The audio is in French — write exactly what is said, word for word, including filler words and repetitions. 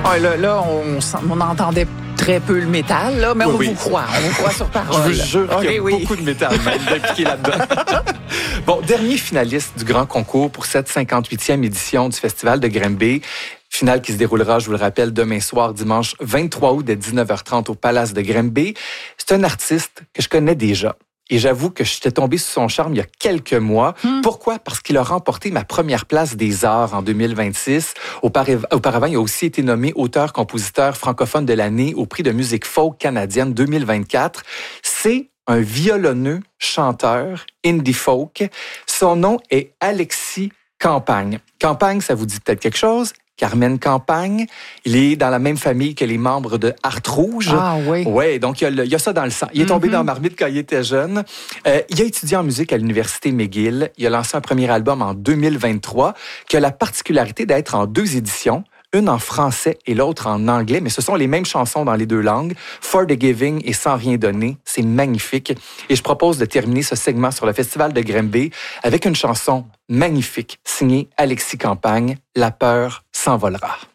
Ah, là, là on, on entendait très peu le métal, là, mais oui, on oui. vous croit. On vous croit sur parole. Je vous jure okay, qu'il y a oui. beaucoup de métal même d'impliqué là-dedans. Bon, dernier finaliste du grand concours pour cette cinquante-huitième édition du Festival de Granby. Finale qui se déroulera, je vous le rappelle, demain soir, dimanche vingt-trois août, dès dix-neuf heures trente au Palace de Granby. C'est un artiste que je connais déjà. Et j'avoue que j'étais tombé sous son charme il y a quelques mois. Hmm. Pourquoi? Parce qu'il a remporté ma première place des arts en deux mille vingt-six. Auparavant, il a aussi été nommé auteur-compositeur francophone de l'année au prix de musique folk canadienne deux mille vingt-quatre. C'est un violonneux chanteur indie folk. Son nom est Alexis Campagne. Campagne, ça vous dit peut-être quelque chose? Carmen Campagne. Il est dans la même famille que les membres de Art Rouge. Ah oui. Oui, donc il y, a le, il y a ça dans le sang. Il est tombé mm-hmm. dans la marmite quand il était jeune. Euh, il a étudié en musique à l'Université McGill. Il a lancé un premier album en deux mille vingt-trois qui a la particularité d'être en deux éditions. Une en français et l'autre en anglais, mais ce sont les mêmes chansons dans les deux langues. For the Giving et Sans rien donner, c'est magnifique. Et je propose de terminer ce segment sur le Festival de Granby avec une chanson magnifique signée Alexis Campagne, La peur s'envolera.